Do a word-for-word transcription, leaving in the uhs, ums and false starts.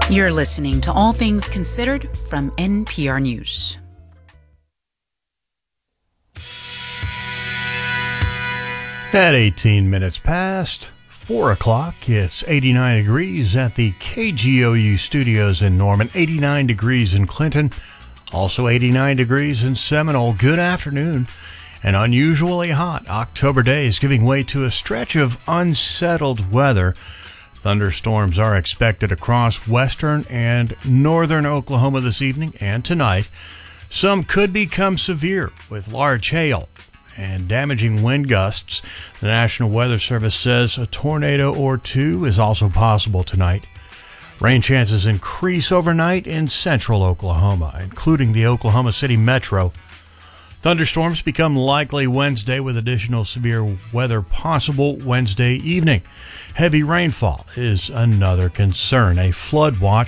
You're listening to All Things Considered from N P R News. At eighteen minutes past four o'clock, it's eighty-nine degrees at the K G O U studios in Norman, eighty-nine degrees in Clinton, also eighty-nine degrees in Seminole. Good afternoon. An unusually hot October day is giving way to a stretch of unsettled weather. Thunderstorms are expected across western and northern Oklahoma this evening and tonight. Some could become severe with large hail and damaging wind gusts. The National Weather Service says a tornado or two is also possible tonight. Rain chances increase overnight in central Oklahoma, including the Oklahoma City metro. Thunderstorms become likely Wednesday with additional severe weather possible Wednesday evening. Heavy rainfall is another concern. A flood watch